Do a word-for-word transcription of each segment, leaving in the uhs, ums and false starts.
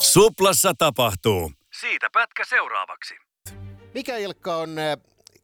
Suplassa tapahtuu. Siitä pätkä seuraavaksi. Mikä, Ilkka, on äh,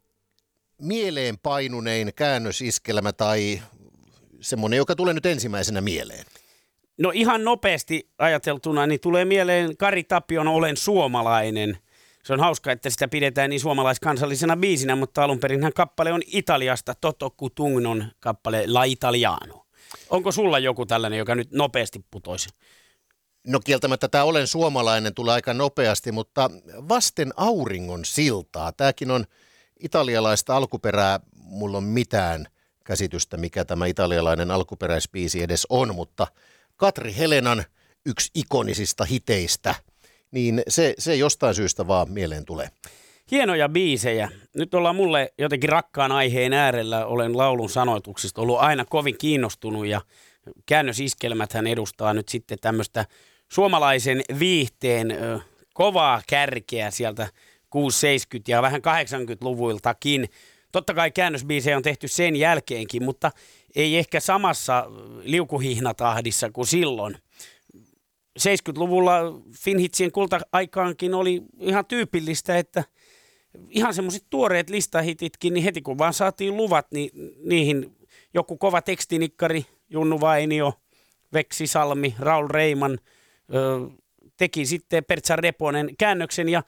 mieleenpainunein käännösiskelmä tai semmoinen, joka tulee nyt ensimmäisenä mieleen? No ihan nopeasti ajateltuna, niin tulee mieleen Kari Tapion Olen suomalainen. Se on hauska, että sitä pidetään niin suomalaiskansallisena biisinä, mutta alun perinhän kappale on Italiasta, Toto Cutugnon kappale La Italiano. Onko sulla joku tällainen, joka nyt nopeasti putoisi? No kieltämättä tämä Olen suomalainen tulee aika nopeasti, mutta Vasten auringon siltaa. Tämäkin on italialaista alkuperää. Mulla on mitään käsitystä, mikä tämä italialainen alkuperäisbiisi edes on, mutta Katri Helenan yksi ikonisista hiteistä, niin se, se jostain syystä vaan mieleen tulee. Hienoja biisejä. Nyt ollaan mulle jotenkin rakkaan aiheen äärellä. Olen laulun sanoituksista ollut aina kovin kiinnostunut ja käännösiskelmäthän edustaa nyt sitten tämmöistä suomalaisen viihteen ö, kovaa kärkeä sieltä kuusikymmentä-, seitsemänkymmentä- ja vähän kahdeksankymmentäluvuiltakin. Totta kai käännösbiisejä on tehty sen jälkeenkin, mutta ei ehkä samassa liukuhihnatahdissa kuin silloin. seitsemänkymmentäluvulla Finhitsien kulta-aikaankin oli ihan tyypillistä, että ihan semmoiset tuoreet listahititkin, niin heti kun vaan saatiin luvat, niin niihin joku kova tekstinikkari, Junnu Vainio, Veksi Salmi, Raul Reiman ö, teki sitten Pertsa Reponen käännöksen ja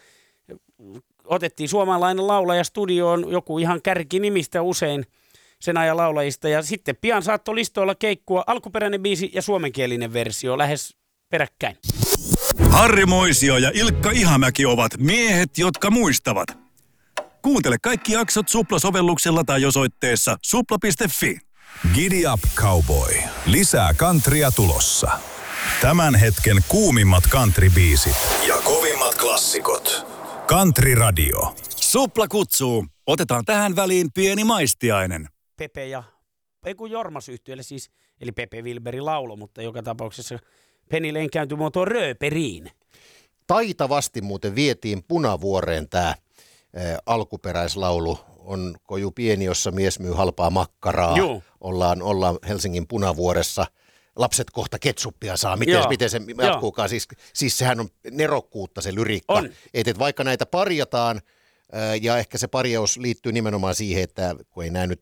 otettiin suomalainen laulaja studioon, joku ihan kärkinimistä usein sen ajan laulajista, ja sitten pian saattoi listoilla keikkua alkuperäinen biisi ja suomenkielinen versio lähes peräkkäin. Harri Moisio ja Ilkka Ihamäki ovat miehet, jotka muistavat. Kuuntele kaikki jaksot Supla-sovelluksella tai osoitteessa supla piste fi. Giddy up, cowboy. Lisää countrya tulossa. Tämän hetken kuumimmat countrybiisit ja kovimmat klassikot. Country Radio. Supla kutsuu. Otetaan tähän väliin pieni maistiainen. Pepe ja, ei kun Jormas-yhtyeelle siis, eli Pepe Wilberi laulo, mutta joka tapauksessa Penny Lane kääntyi muotoon Rööperiin. Taitavasti muuten vietiin Punavuoreen tämä alkuperäislaulu. On koju pieni, jossa mies myy halpaa makkaraa. Ollaan, ollaan Helsingin Punavuoressa. Lapset kohta ketsuppia saa. Miten, miten se jatkuukaan? Siis, siis sehän on nerokkuutta se lyriikka. Et, et vaikka näitä parjataan, ja ehkä se parjaus liittyy nimenomaan siihen, että kun ei näy nyt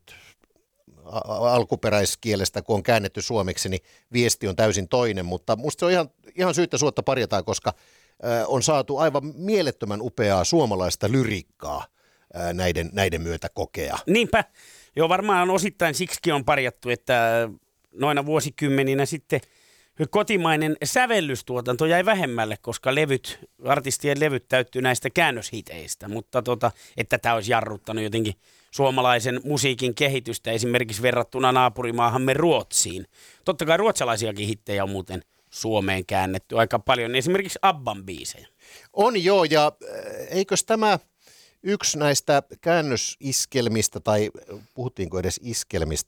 alkuperäiskielestä, kun on käännetty suomeksi, niin viesti on täysin toinen. Mutta musta se on ihan, ihan syyttä suotta parjataan, koska on saatu aivan mielettömän upeaa suomalaista lyriikkaa näiden, näiden myötä kokea. Niinpä. Joo, varmaan osittain siksikin on parjattu, että noina vuosikymmeninä sitten kotimainen sävellystuotanto jäi vähemmälle, koska levyt, artistien levyt täyttyy näistä käännöshiteistä, mutta tota, että tämä olisi jarruttanut jotenkin suomalaisen musiikin kehitystä esimerkiksi verrattuna naapurimaahamme Ruotsiin. Totta kai ruotsalaisiakin hittejä on muuten Suomeen käännetty aika paljon, esimerkiksi Abban biisejä. On joo, ja eikös tämä yksi näistä käännösiskelmistä, tai puhuttiinko edes iskelmistä,